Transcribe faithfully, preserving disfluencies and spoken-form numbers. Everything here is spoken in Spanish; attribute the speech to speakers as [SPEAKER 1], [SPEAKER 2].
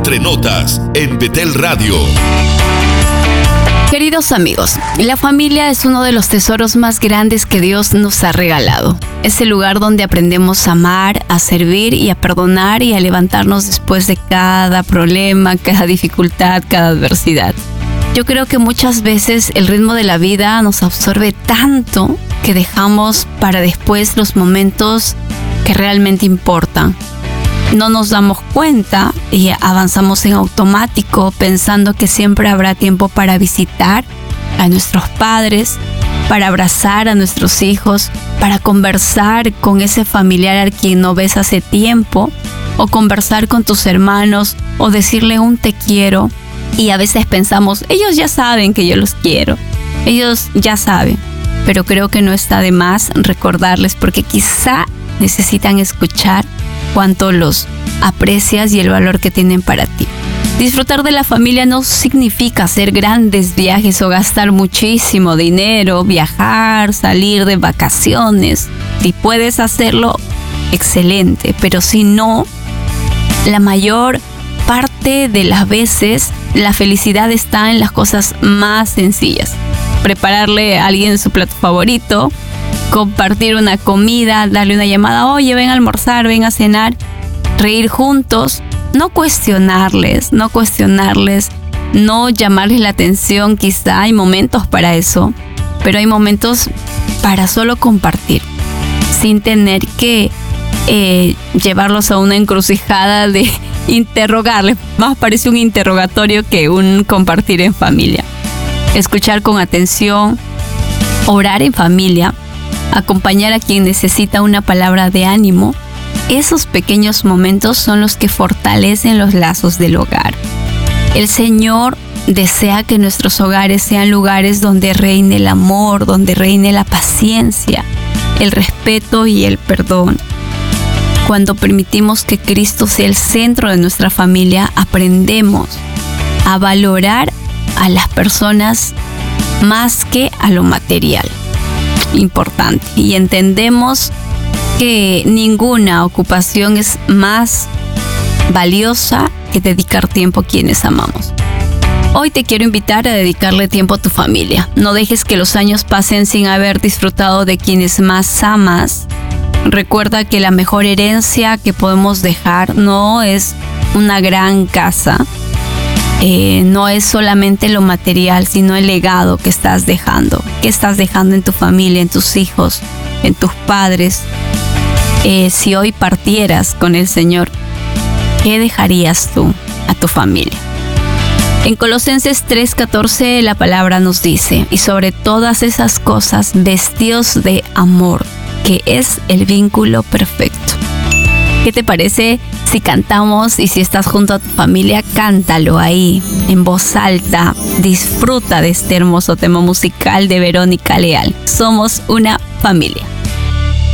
[SPEAKER 1] Entre Notas en Betel Radio.
[SPEAKER 2] Queridos amigos, la familia es uno de los tesoros más grandes que Dios nos ha regalado. Es el lugar donde aprendemos a amar, a servir y a perdonar y a levantarnos después de cada problema, cada dificultad, cada adversidad. Yo creo que muchas veces el ritmo de la vida nos absorbe tanto que dejamos para después los momentos que realmente importan. No nos damos cuenta y avanzamos en automático pensando que siempre habrá tiempo para visitar a nuestros padres, para abrazar a nuestros hijos, para conversar con ese familiar al quien no ves hace tiempo, o conversar con tus hermanos, o decirle un te quiero. Y a veces pensamos, ellos ya saben que yo los quiero, ellos ya saben, pero creo que no está de más recordarles porque quizá necesitan escuchar cuánto los aprecias y el valor que tienen para ti. Disfrutar de la familia no significa hacer grandes viajes o gastar muchísimo dinero, viajar, salir de vacaciones. Si puedes hacerlo, excelente, pero si no, la mayor parte de las veces la felicidad está en las cosas más sencillas. Prepararle a alguien su plato favorito, compartir una comida, darle una llamada, oye, ven a almorzar, ven a cenar, reír juntos, no cuestionarles, no cuestionarles, no llamarles la atención. Quizá hay momentos para eso, pero hay momentos para solo compartir, sin tener que eh, llevarlos a una encrucijada de interrogarles. Más parece un interrogatorio que un compartir en familia. Escuchar con atención, orar en familia, acompañar a quien necesita una palabra de ánimo. Esos pequeños momentos son los que fortalecen los lazos del hogar. El Señor desea que nuestros hogares sean lugares donde reine el amor, donde reine la paciencia, el respeto y el perdón. Cuando permitimos que Cristo sea el centro de nuestra familia, aprendemos a valorar a las personas más que a lo material. Importante. Y entendemos que ninguna ocupación es más valiosa que dedicar tiempo a quienes amamos. Hoy te quiero invitar a dedicarle tiempo a tu familia. No dejes que los años pasen sin haber disfrutado de quienes más amas. Recuerda que la mejor herencia que podemos dejar no es una gran casa, eh, no es solamente lo material, sino el legado que estás dejando. ¿Qué estás dejando en tu familia, en tus hijos, en tus padres? Eh, si hoy partieras con el Señor, ¿qué dejarías tú a tu familia? En Colosenses tres catorce la palabra nos dice, y sobre todas esas cosas, vestidos de amor, que es el vínculo perfecto. ¿Qué te parece si cantamos y si estás junto a tu familia, cántalo ahí en voz alta? Disfruta de este hermoso tema musical de Verónica Leal. Somos una familia.